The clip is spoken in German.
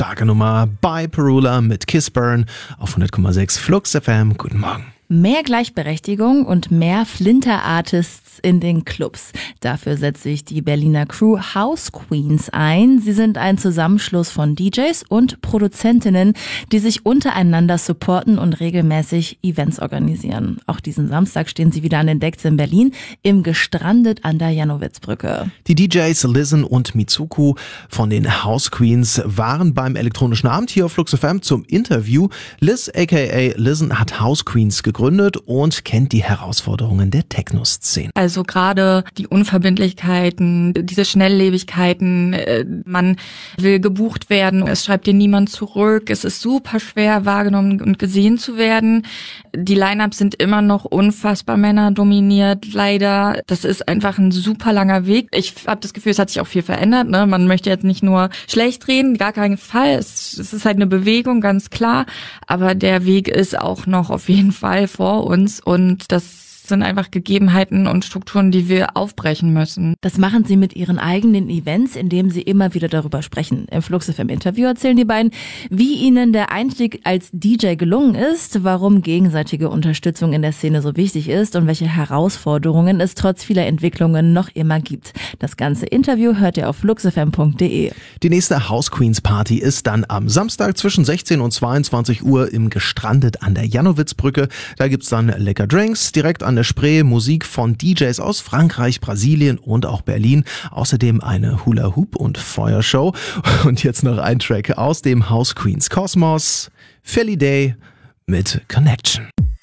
starke Nummer bei Perula mit Kiss Burn auf 100,6 Flux FM. Guten Morgen. Mehr Gleichberechtigung und mehr Flinter-Artists in den Clubs. Dafür setzt sich die Berliner Crew House Queens ein. Sie sind ein Zusammenschluss von DJs und Produzentinnen, die sich untereinander supporten und regelmäßig Events organisieren. Auch diesen Samstag stehen sie wieder an den Decks in Berlin im Gestrandet an der Jannowitzbrücke. Die DJs Lizzen und Mitsuko von den House Queens waren beim elektronischen Abend hier auf Flux FM zum Interview. Liz aka Lizzen hat House Queens gegründet und kennt die Herausforderungen der Techno-Szene. Also gerade die Unverbindlichkeiten, diese Schnelllebigkeiten, man will gebucht werden, es schreibt dir niemand zurück, es ist super schwer wahrgenommen und gesehen zu werden. Die Line-Ups sind immer noch unfassbar männerdominiert, leider. Das ist einfach ein super langer Weg. Ich habe das Gefühl, es hat sich auch viel verändert. Ne? Man möchte jetzt nicht nur schlecht reden, gar keinen Fall. Es ist halt eine Bewegung, ganz klar. Aber der Weg ist auch noch auf jeden Fall vor uns und das sind einfach Gegebenheiten und Strukturen, die wir aufbrechen müssen. Das machen sie mit ihren eigenen Events, indem sie immer wieder darüber sprechen. Im Flux FM Interview erzählen die beiden, wie ihnen der Einstieg als DJ gelungen ist, warum gegenseitige Unterstützung in der Szene so wichtig ist und welche Herausforderungen es trotz vieler Entwicklungen noch immer gibt. Das ganze Interview hört ihr auf fluxfm.de. Die nächste House Queens Party ist dann am Samstag zwischen 16 und 22 Uhr im Gestrandet an der Jannowitzbrücke. Da gibt's dann lecker Drinks direkt an der Spree, Musik von DJs aus Frankreich, Brasilien und auch Berlin. Außerdem eine Hula-Hoop- und Feuershow. Und jetzt noch ein Track aus dem House Queens Kosmos. Philly Day mit Connection.